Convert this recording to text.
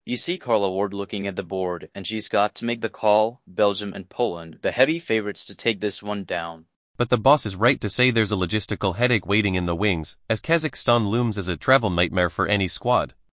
You see Carla Ward looking at the board, and she's got to make the call. Belgium and Poland, the heavy favorites to take this one down. But the boss is right to say there's a logistical headache waiting in the wings, as Kazakhstan looms as a travel nightmare for any squad.